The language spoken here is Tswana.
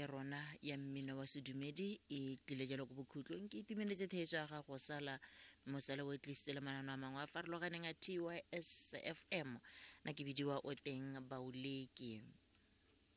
rona ya mmino wa sedumedi e tlile jalo go bokhutlong ke itumeletse theetša ga go sala mosala o tlisitsele manano a mangwe a farologaneng a TYS FM na ke bidiwa o teng Bauleki